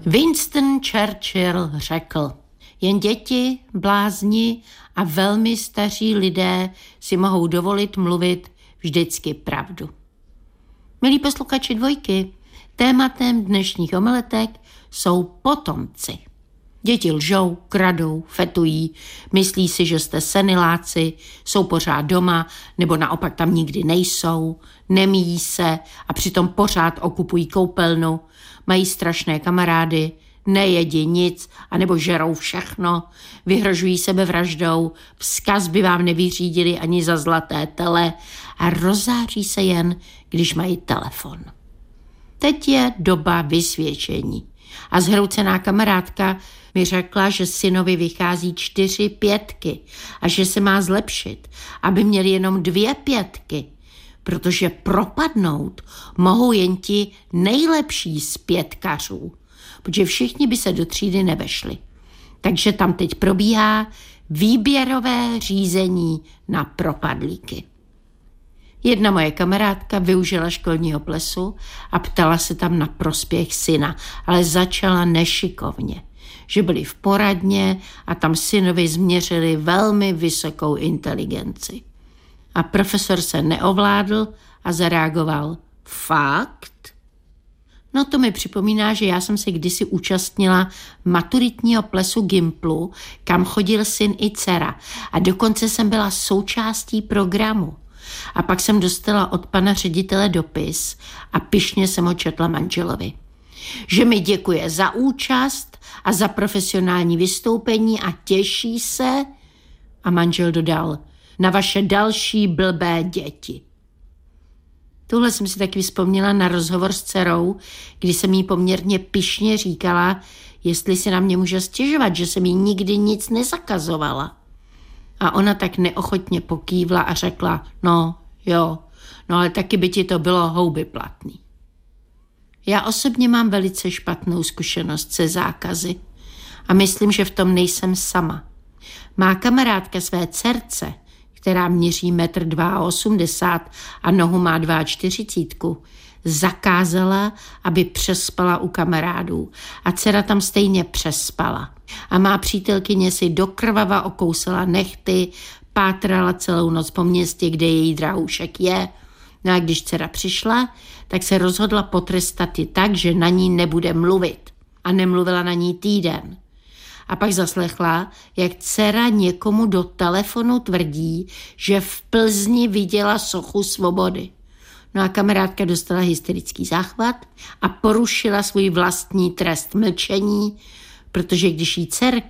Winston Churchill řekl: jen děti, blázni a velmi staří lidé si mohou dovolit mluvit vždycky pravdu. Milí posluchači Dvojky, tématem dnešních omeletek jsou potomci. Děti lžou, kradou, fetují, myslí si, že jste seniláci, jsou pořád doma, nebo naopak tam nikdy nejsou, nemíjí se a přitom pořád okupují koupelnu, mají strašné kamarády, nejedí nic, anebo žerou všechno, vyhrožují sebevraždou, vzkaz by vám nevyřídili ani za zlaté tele a rozáří se jen, když mají telefon. Teď je doba vysvědčení. A zhroucená kamarádka mi řekla, že synovi vychází 4 pětky a že se má zlepšit, aby měl jenom 2 pětky, protože propadnout mohou jen ti nejlepší z pětkařů, protože všichni by se do třídy nevešli. Takže tam teď probíhá výběrové řízení na propadlíky. Jedna moje kamarádka využila školního plesu a ptala se tam na prospěch syna, ale začala nešikovně, že byli v poradně a tam synovi změřili velmi vysokou inteligenci. A profesor se neovládl a zareagoval: fakt? No to mi připomíná, že já jsem se kdysi účastnila maturitního plesu Gimplu, kam chodil syn i dcera a dokonce jsem byla součástí programu. A pak jsem dostala od pana ředitele dopis a pyšně jsem ho četla manželovi, že mi děkuje za účast a za profesionální vystoupení a těší se, a manžel dodal, na vaše další blbé děti. Tuhle jsem si taky vzpomněla na rozhovor s dcerou, kdy jsem jí poměrně pyšně říkala, jestli si na mě může stěžovat, že jsem jí nikdy nic nezakazovala. A ona tak neochotně pokývla a řekla, no ale taky by ti to bylo houbyplatný. Já osobně mám velice špatnou zkušenost se zákazy a myslím, že v tom nejsem sama. Má kamarádka své dcerce, která měří 1,82 m a nohu má 2,40 m, zakázala, aby přespala u kamarádů a dcera tam stejně přespala. A má přítelkyně si dokrvava okousala nehty, pátrala celou noc po městě, kde její drahoušek je. No a když dcera přišla, tak se rozhodla potrestat ji tak, že na ní nebude mluvit. A nemluvila na ní týden. A pak zaslechla, jak dcera někomu do telefonu tvrdí, že v Plzni viděla sochu svobody. No a kamarádka dostala hysterický záchvat a porušila svůj vlastní trest mlčení, protože když jí dcerka